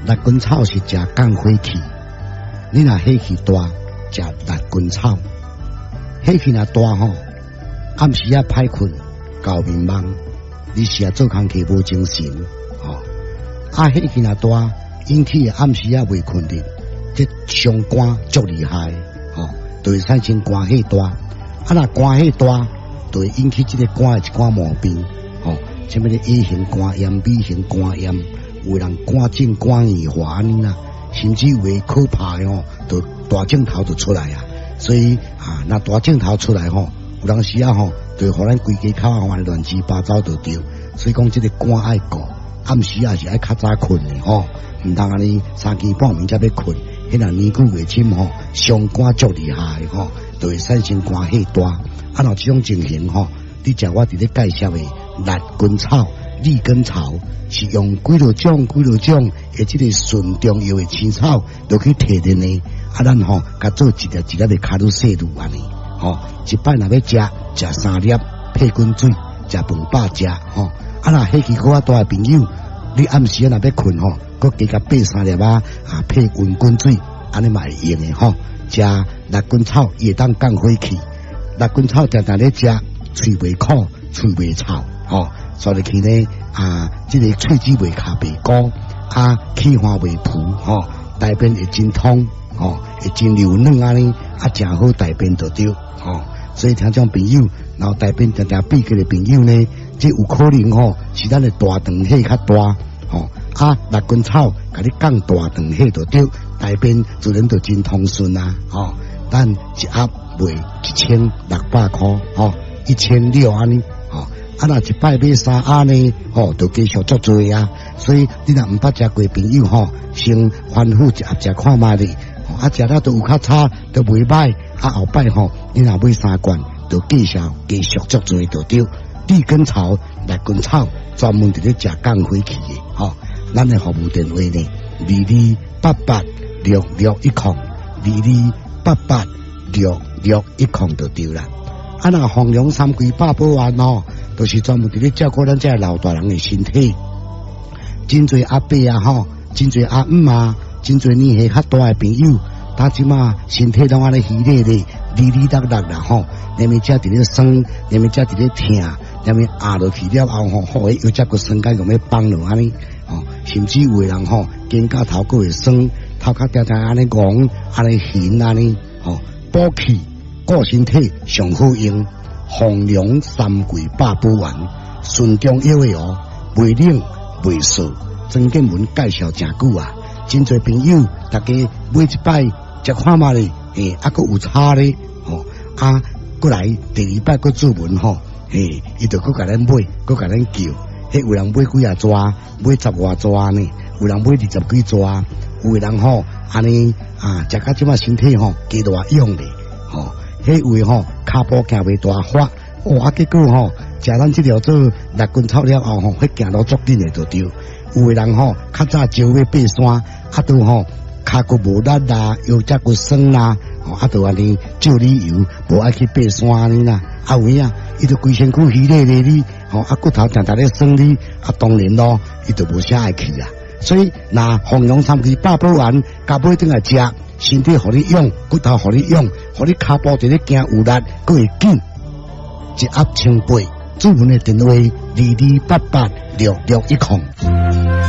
辣根草是食降火气，你若火气大，食辣根草，火气若大吼，暗时啊歹困，搞迷茫，你是啊做工课无精神，火气若大，引起暗时啊未困的，这伤肝足厉害，就会产生肝火大，若肝火大，就会引起这个肝的一寡毛病，什么的 A 型肝炎、B 型肝炎。有人肝症、肝硬化安尼啦，甚至有诶可怕的就大镜头就出来啊。所以那大镜头出来有当时就互咱规家口乱七八糟就对。所以讲这个肝爱顾，暗时也是爱较早困的唔通安尼3更半暝才要困，迄若年久月深伤肝足厉害就会产生肝火大。若这种情形你食我伫咧介绍的辣根草、利根草。是用几多种的这个纯中药的青草，都去提炼的。咱甲做一粒一粒的卡路西路安尼。一摆若要食3粒配滚水，食饭饱食若火气够大的朋友，你暗时若要困搁加甲备3粒配温滚水，安尼嘛会用的食辣根草也当降火气，辣根草常常咧食，喙袂苦，喙袂臭所以去呢这个喙齿袂卡袂高，气化袂浮大便会真通会真流软安尼真好大便就对所以听众朋友，然后大便常常闭起的朋友呢，这有可能是咱的大肠气较大辣根草甲你降大肠气就对，大便自然就真通顺但一盒卖1600块1600安尼若一摆买3盒呢就继续足多啊。所以你若毋捌食过朋友先反复一盒食看卖哩食了都有较差，都袂歹后摆你若买3罐，就继续足多就对。利根草、辣根草专门伫咧食降火气的咱的服务电话呢2288661022886610就对啦。若弘扬3规百保丸都是专门伫咧照顾咱这老大人的身体。真侪阿伯真侪阿姆真侪年纪较大的朋友，他即马身体拢安尼虚咧咧、哩哩啦啦啦连咪只伫咧酸，连咪只伫咧疼，连咪压落去了后好又只个酸感用要放落安尼甚至有的人肩胛头个会酸，头壳常常安尼戆，安尼晕安尼补气顾身体上好用。弘扬3规百保丸，纯中药的袂冷袂涩。曾建文介绍真久真侪朋友大家买一摆食看嘛咧，搁有差咧，过来第2摆搁注文伊就搁甲咱买，搁甲咱叫，有人买几啊抓，买10外抓呢，有人买20几抓，有的人安尼食到即马身体加大用咧，有的骹步行袂大发，结果食咱这条做辣根草了后迄行路足紧的就对。有的人较早招要爬山，都骹骨无力啦，又只骨酸啦，都安尼照理由无爱去爬山安尼啦。有影伊就规身躯虚咧咧哩，骨头常常咧酸哩，当然咯，伊就无啥爱去啊。所以那弘扬3规百保丸，加买转来食。身体互你用，骨头互你用，互你骹步伫咧行有力，佫会紧。1盒1800，主文的电话22886610。